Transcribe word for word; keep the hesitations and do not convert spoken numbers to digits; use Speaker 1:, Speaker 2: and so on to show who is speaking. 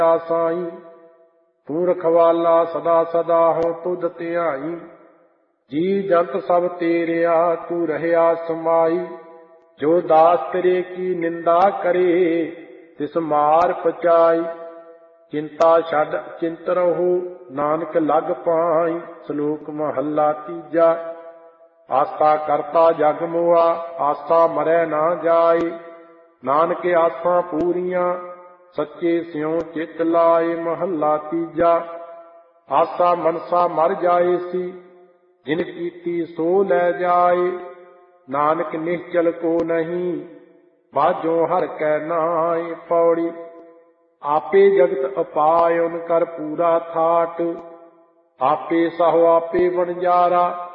Speaker 1: ਸਾਈਂ। ਤੂੰ ਰਖਵਾਲਾ ਸਦਾ ਸਦਾ ਹੋ ਤੁਧ ਧਿਆਈ। ਜੀ ਜੰਤ ਸਭ ਤੇਰਿਆ ਤੂੰ ਰਹਿਆ ਸਮਾਈ। ਜੋ ਦਾਸ ਤੇਰੇ ਕੀ ਨਿੰਦਾ ਕਰੇ ਤਿਸ ਮਾਰ ਪਚਾਈ। ਚਿੰਤਾ ਛੱਡ ਚਿੰਤ ਰਹੋ ਨਾਨਕ ਲਗ ਪਾਈ। ਸ਼ਲੋਕ ਮਹੱਲਾ ਤੀਜਾ। ਆਸਾ ਕਰਤਾ ਜਗ ਮੁਆ ਆਸਾ ਮਰੈ ਨਾ ਜਾਏ। ਨਾਨਕ ਆਸਾਂ ਪੂਰੀਆਂ ਸੱਚੇ ਸਿਉ ਚਿਤ ਲਾਏ। ਮਹੱਲਾ ਤੀਜਾ। ਆਸਾ ਮਨਸਾ ਮਰ ਜਾਏ ਸੀ ਜਿਨ ਕੀਤੀ ਸੋ ਲੈ ਜਾਏ। ਨਾਨਕ ਨਿਸ਼ਚਲ ਕੋ ਨਹੀਂ ਬਾਝੋਂ ਹਰਿ ਕੈ ਨਾਏ। ਪੌੜੀ। ਆਪੇ ਜਗਤ ਅਪਾਇ ਓਨ ਕਰ ਪੂਰਾ ਥਾਟ। ਆਪੇ ਸਹੁ ਆਪੇ ਵਣਜਾਰਾ